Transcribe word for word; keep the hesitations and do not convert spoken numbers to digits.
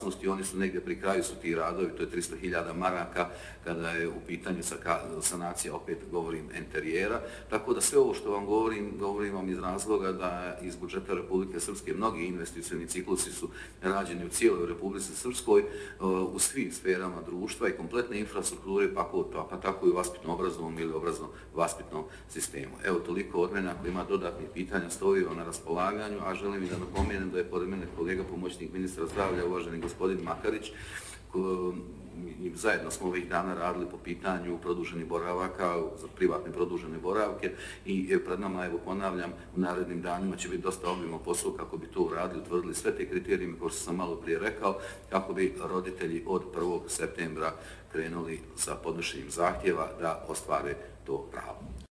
Oni su negdje pri kraju su ti radovi, to je tristo hiljada maraka kada je u pitanju sanacija, opet govorim, enterijera. Tako da sve ovo što vam govorim, govorim vam iz razloga da iz budžeta Republike Srpske mnogi investicioni ciklusi su rađeni u cijeloj Republici Srpskoj, u svim sferama društva i kompletne infrastrukture, pa, pa, pa tako i u vaspitno-obrazovnom ili obrazno-vaspitnom sistemu. Evo, toliko od mene, ako ima dodatnih pitanja, stoji vam na raspolaganju, a želim i da napomenem da je pored mene kolega pomoćnik ministra zdravlja, uvaženi gospodin Makarić, i zajedno smo ovih dana radili po pitanju produženih boravaka, za privatne produžene boravke i pred nama, evo ponavljam, u narednim danima će biti dosta obiman posao kako bi to uradili, utvrdili sve te kriterijume koje sam malo prije rekao, kako bi roditelji od prvog septembra krenuli sa podnošenjem zahtjeva da ostvare to pravo.